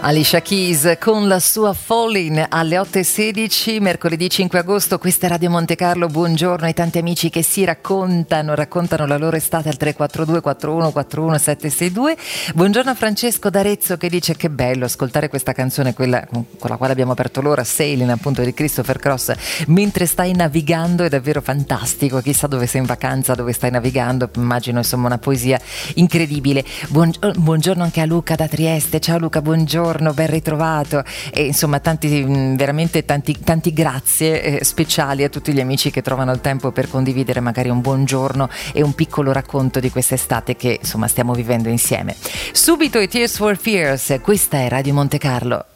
Alicia Keys con la sua Fallin' alle 8:16, mercoledì 5 agosto. Questa è Radio Monte Carlo. Buongiorno ai tanti amici che si raccontano la loro estate al 342 41 41 762. Buongiorno a Francesco d'Arezzo che dice: che bello ascoltare questa canzone, quella con la quale abbiamo aperto l'ora, Sailing, appunto, di Christopher Cross, mentre stai navigando. È davvero fantastico. Chissà dove sei in vacanza, dove stai navigando. Immagino, insomma, una poesia incredibile. Buongiorno anche a Luca da Trieste. Ciao Luca, buongiorno, ben ritrovato. E insomma veramente tanti grazie speciali a tutti gli amici che trovano il tempo per condividere magari un buongiorno e un piccolo racconto di quest'estate che insomma stiamo vivendo insieme. Subito i Tears for Fears, questa è Radio Monte Carlo.